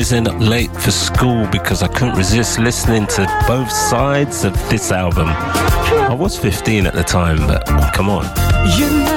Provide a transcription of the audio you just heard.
end up late for school because I couldn't resist listening to both sides of this album. I was 15 at the time, but come on.